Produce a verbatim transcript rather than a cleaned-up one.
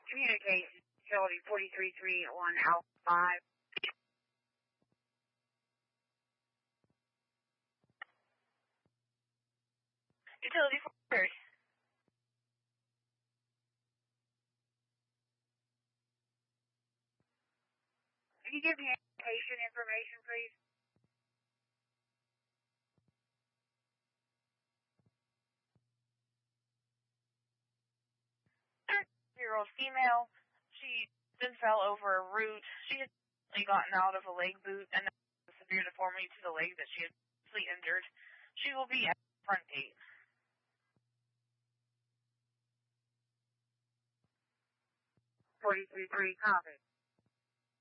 Communication, utility forty-three three one Alpha five. Utility four. Can you give me patient information, please? thirty-year-old female. She then fell over a root. She had gotten out of a leg boot and a severe deformity to the leg that she had previously injured. She will be at front gate. forty-three three, copy.